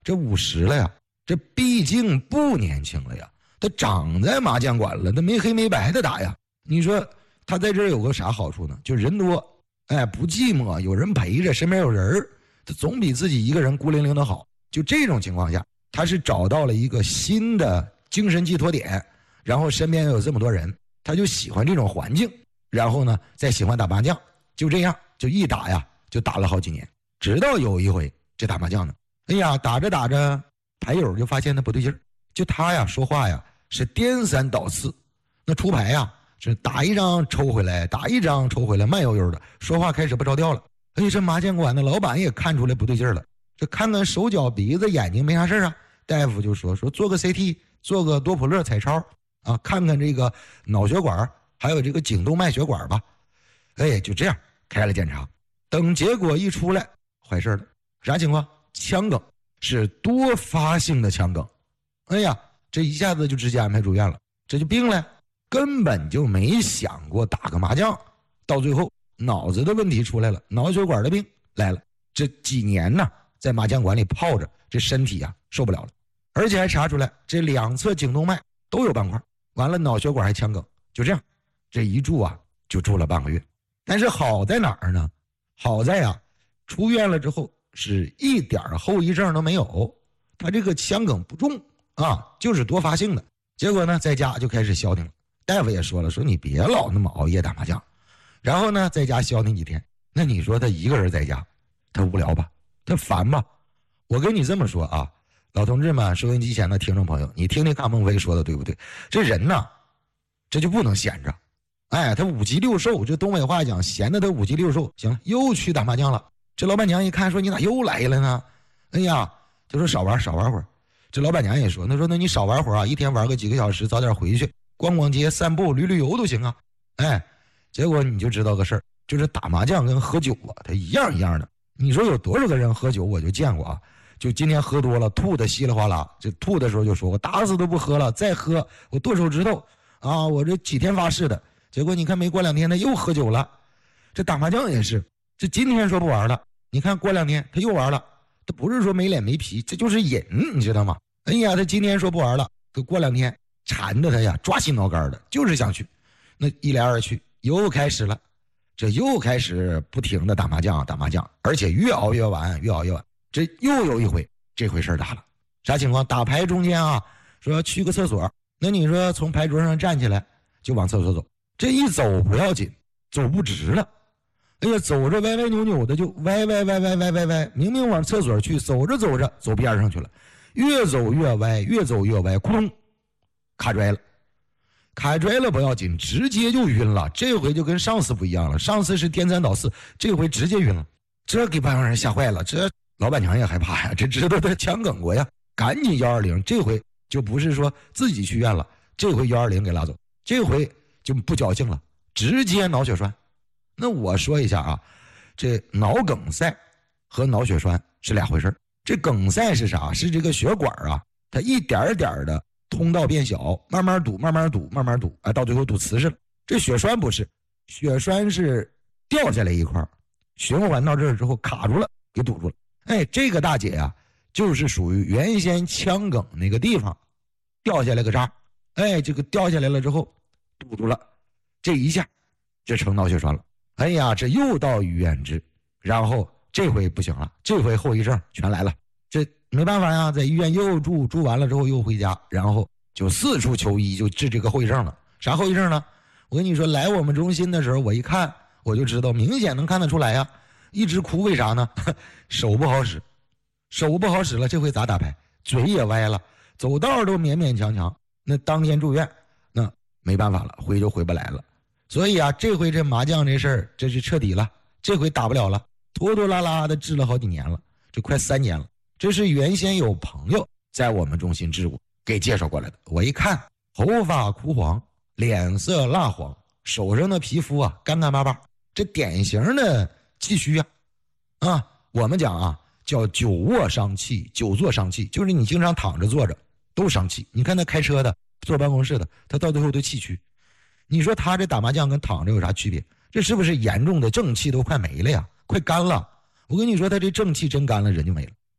这50了呀，这毕竟不年轻了呀，他长在麻将馆了，他没黑没白的打呀。你说他在这儿有个啥好处呢？就人多，哎，不寂寞，有人陪着，身边有人，他总比自己一个人孤零零的好。就这种情况下，他是找到了一个新的精神寄托点，然后身边有这么多人，他就喜欢这种环境，然后呢再喜欢打麻将，就这样就一打呀就打了好几年，直到有一回这打麻将呢，哎呀打着打着，牌友就发现他不对劲儿，就他呀说话呀是颠三倒四，那出牌呀是打一张抽回来，打一张抽回来，慢悠悠的，说话开始不着调了。哎，这麻将馆的老板也看出来不对劲儿了，这看看手脚鼻子眼睛没啥事啊，大夫就说做个 CT， 做个多普勒彩超啊，看看这个脑血管还有这个颈动脉血管吧。哎，就这样开了检查，等结果一出来，坏事了，啥情况？腔梗，是多发性的腔梗。哎呀，这一下子就直接安排住院了，这就病了，根本就没想过打个麻将，到最后脑子的问题出来了，脑血管的病来了。这几年呢，在麻将馆里泡着，这身体啊受不了了，而且还查出来这两侧颈动脉都有斑块，完了脑血管还腔梗，就这样，这一住啊就住了半个月。但是好在哪儿呢？好在啊，出院了之后是一点后遗症都没有，他这个腔梗不重啊，就是多发性的。结果呢，在家就开始消停了。大夫也说了，说你别老那么熬夜打麻将，然后呢，在家消停几天。那你说他一个人在家，他无聊吧？他烦吧？我跟你这么说啊，老同志们，收音机前的听众朋友，你听听看孟非说的对不对？这人呢，这就不能闲着。哎，他5鸡6兽，这东北话讲，闲的他5鸡6兽。行了，又去打麻将了。这老板娘一看说，你咋又来了呢？哎呀，他说少玩会儿。这老板娘也说，他说那你少玩会儿啊，一天玩个几个小时，早点回去，逛逛街、散步、旅游都行啊。哎，结果你就知道个事儿，就是打麻将跟喝酒啊，它一样一样的。你说有多少个人喝酒，我就见过啊。就今天喝多了，吐的稀里哗啦，这吐的时候就说我打死都不喝了，再喝我剁手指头啊！我这几天发誓的。结果你看没过2天他又喝酒了。这打麻将也是，这今天说不玩了，你看过2天他又玩了。他不是说没脸没皮，这就是瘾，你知道吗？哎呀，他今天说不玩了，可过2天缠着他呀，抓心挠肝的，就是想去。那一来二去又开始了，这又开始不停的打麻将，而且越熬越晚。这又有一回，这回事大了。啥情况？打牌中间啊，说要去个厕所，那你说从牌桌上站起来就往厕所走，这一走不要紧，走不直了。哎呀，走着歪歪扭扭的，就歪，明明往厕所去，走着走边上去了，越走越歪，咕咚，卡拽了不要紧，直接就晕了。这回就跟上次不一样了，上次是颠三倒四，这回直接晕了，这给办公人吓坏了。这老板娘也害怕呀，这知道他腔梗过呀，赶紧120，这回就不是说自己去院了，这回120给拉走，这回就不侥幸了，直接脑血栓。那我说一下啊，这脑梗塞和脑血栓是2回事。这梗塞是啥？是这个血管啊，它一点点的通道变小，慢慢堵，啊，到最后堵瓷实了。这血栓不是，血栓是掉下来一块，循环到这儿之后卡住了，给堵住了。哎，这个大姐啊，就是属于原先腔梗那个地方掉下来个渣，哎，这个掉下来了之后堵住了，这一下就成脑血栓了。哎呀，这又到医院治，然后这回不行了，这回后遗症全来了。这没办法呀，在医院又住完了之后又回家，然后就四处求医，就治这个后遗症了。啥后遗症呢？我跟你说，来我们中心的时候，我一看我就知道，明显能看得出来呀，一直哭。为啥呢？手不好使了，这回咋打牌？嘴也歪了，走道都勉勉强强。那当天住院，那没办法了，回就回不来了。所以啊，这回这麻将这事儿，这是彻底了，这回打不了了，拖拖拉拉的治了好几年了，这快3年了。这是原先有朋友在我们中心治过，给介绍过来的。我一看，头发枯黄，脸色蜡黄，手上的皮肤啊干干巴巴，这典型的气虚啊。我们讲啊，叫久卧伤气，久坐伤气，就是你经常躺着坐着都伤气。你看他开车的，坐办公室的，他到最后都气虚。你说他这打麻将跟躺着有啥区别？这是不是严重的正气都快没了呀？快干了。我跟你说，他这正气真干了，人就没了。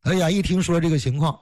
哎呀，一听说这个情况，